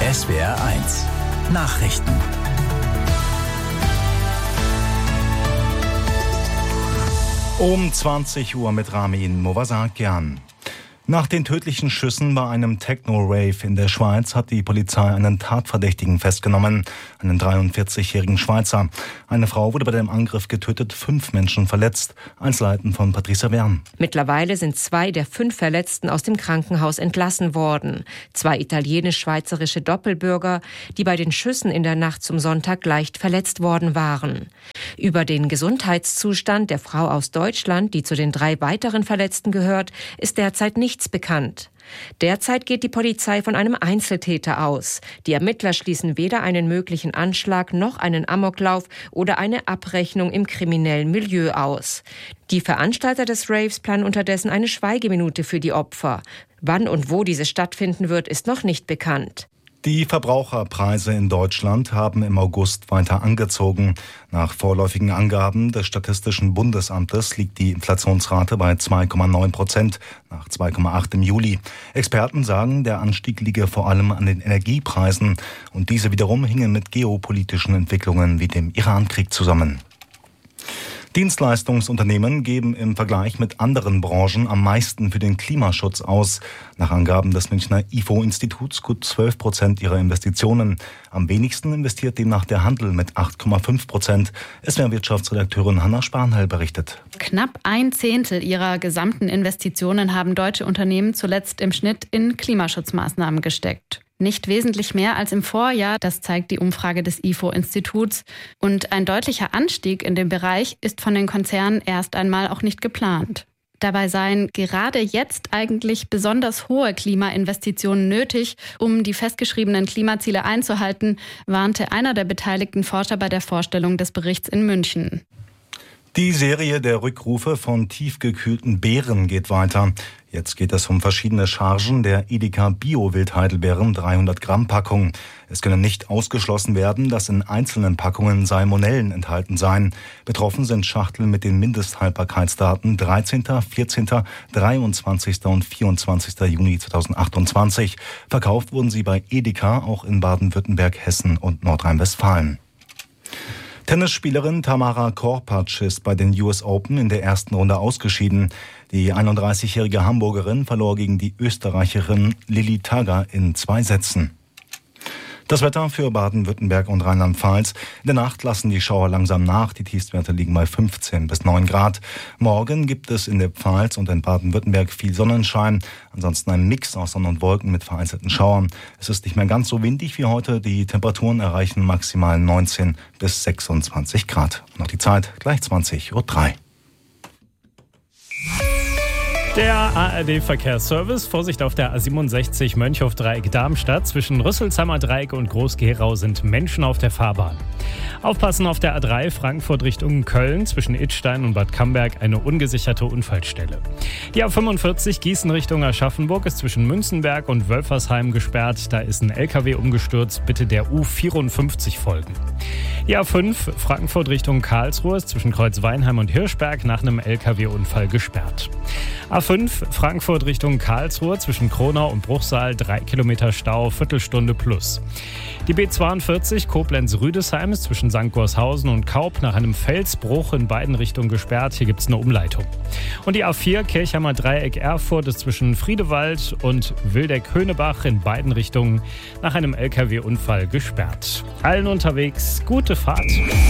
SWR1 Nachrichten. Um 20 Uhr mit Ramin Movasakian. Nach den tödlichen Schüssen bei einem Techno-Rave in der Schweiz hat die Polizei einen Tatverdächtigen festgenommen, einen 43-jährigen Schweizer. Eine Frau wurde bei dem Angriff getötet, 5 Menschen verletzt. Einzelheiten von Patricia Wern. Mittlerweile sind 2 der 5 Verletzten aus dem Krankenhaus entlassen worden. 2 italienisch-schweizerische Doppelbürger, die bei den Schüssen in der Nacht zum Sonntag leicht verletzt worden waren. Über den Gesundheitszustand der Frau aus Deutschland, die zu den 3 weiteren Verletzten gehört, ist derzeit nichts bekannt. Derzeit geht die Polizei von einem Einzeltäter aus. Die Ermittler schließen weder einen möglichen Anschlag noch einen Amoklauf oder eine Abrechnung im kriminellen Milieu aus. Die Veranstalter des Raves planen unterdessen eine Schweigeminute für die Opfer. Wann und wo diese stattfinden wird, ist noch nicht bekannt. Die Verbraucherpreise in Deutschland haben im August weiter angezogen. Nach vorläufigen Angaben des Statistischen Bundesamtes liegt die Inflationsrate bei 2,9%, nach 2,8% im Juli. Experten sagen, der Anstieg liege vor allem an den Energiepreisen und diese wiederum hingen mit geopolitischen Entwicklungen wie dem Iran-Krieg zusammen. Dienstleistungsunternehmen geben im Vergleich mit anderen Branchen am meisten für den Klimaschutz aus. Nach Angaben des Münchner IFO-Instituts gut 12% ihrer Investitionen. Am wenigsten investiert demnach der Handel mit 8,5%. SWR-Wirtschaftsredakteurin Hanna Spanhel berichtet. Knapp 1/10 ihrer gesamten Investitionen haben deutsche Unternehmen zuletzt im Schnitt in Klimaschutzmaßnahmen gesteckt. Nicht wesentlich mehr als im Vorjahr, das zeigt die Umfrage des IFO-Instituts. Und ein deutlicher Anstieg in dem Bereich ist von den Konzernen erst einmal auch nicht geplant. Dabei seien gerade jetzt eigentlich besonders hohe Klimainvestitionen nötig, um die festgeschriebenen Klimaziele einzuhalten, warnte einer der beteiligten Forscher bei der Vorstellung des Berichts in München. Die Serie der Rückrufe von tiefgekühlten Beeren geht weiter. Jetzt geht es um verschiedene Chargen der Edeka Bio-Wildheidelbeeren 300 Gramm Packung. Es könne nicht ausgeschlossen werden, dass in einzelnen Packungen Salmonellen enthalten seien. Betroffen sind Schachteln mit den Mindesthaltbarkeitsdaten 13., 14., 23. und 24. Juni 2028. Verkauft wurden sie bei Edeka, auch in Baden-Württemberg, Hessen und Nordrhein-Westfalen. Tennisspielerin Tamara Korpatsch ist bei den US Open in der ersten Runde ausgeschieden. Die 31-jährige Hamburgerin verlor gegen die Österreicherin Lilly Tager in 2 Sätzen. Das Wetter für Baden-Württemberg und Rheinland-Pfalz. In der Nacht lassen die Schauer langsam nach. Die Tiefstwerte liegen bei 15 bis 9 Grad. Morgen gibt es in der Pfalz und in Baden-Württemberg viel Sonnenschein. Ansonsten ein Mix aus Sonne und Wolken mit vereinzelten Schauern. Es ist nicht mehr ganz so windig wie heute. Die Temperaturen erreichen maximal 19 bis 26 Grad. Noch die Zeit, gleich 20:03 Uhr. Der ARD-Verkehrsservice, Vorsicht auf der A67 Mönchhof-Dreieck Darmstadt. Zwischen Rüsselsheimer Dreieck und Groß-Gerau sind Menschen auf der Fahrbahn. Aufpassen auf der A3 Frankfurt Richtung Köln. Zwischen Idstein und Bad Camberg eine ungesicherte Unfallstelle. Die A45 Gießen Richtung Aschaffenburg ist zwischen Münzenberg und Wölfersheim gesperrt. Da ist ein LKW umgestürzt. Bitte der U54 folgen. Die A5 Frankfurt Richtung Karlsruhe ist zwischen Kreuzweinheim und Hirschberg nach einem LKW-Unfall gesperrt. A5 Frankfurt Richtung Karlsruhe zwischen Kronau und Bruchsal 3 Kilometer Stau, Viertelstunde plus. Die B42 Koblenz-Rüdesheim ist zwischen St. Gorshausen und Kaup nach einem Felsbruch in beiden Richtungen gesperrt. Hier gibt es eine Umleitung. Und die A4 Kirchheimer Dreieck Erfurt ist zwischen Friedewald und Wildeck-Höhnebach in beiden Richtungen nach einem LKW-Unfall gesperrt. Allen unterwegs gute Fahrt.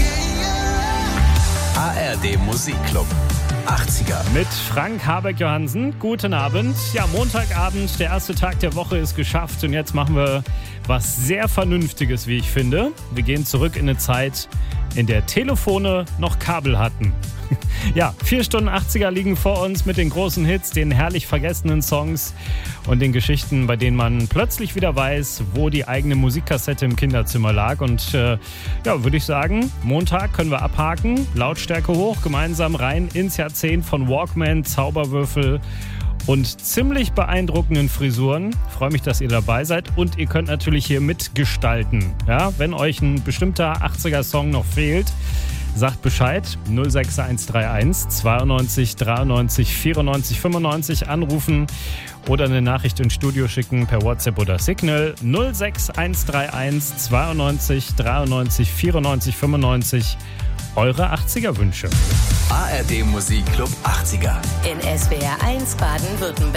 ARD Musikclub 80er. Mit Frank Habeck-Johansen. Guten Abend. Ja, Montagabend, der erste Tag der Woche ist geschafft und jetzt machen wir was sehr Vernünftiges, wie ich finde. Wir gehen zurück in eine Zeit, in der Telefone noch Kabel hatten. Ja, 4 Stunden 80er liegen vor uns mit den großen Hits, den herrlich vergessenen Songs und den Geschichten, bei denen man plötzlich wieder weiß, wo die eigene Musikkassette im Kinderzimmer lag. Und ja, würde ich sagen, Montag können wir abhaken, Lautstärke hoch, gemeinsam rein ins Jahrzehnt von Walkman, Zauberwürfel und ziemlich beeindruckenden Frisuren. Ich freue mich, dass ihr dabei seid und ihr könnt natürlich hier mitgestalten. Ja, wenn euch ein bestimmter 80er-Song noch fehlt, sagt Bescheid. 06131 92 93 94 95 anrufen oder eine Nachricht ins Studio schicken per WhatsApp oder Signal. 06131 92 93 94 95. Eure 80er-Wünsche. ARD Musikclub 80er. In SWR 1 Baden-Württemberg.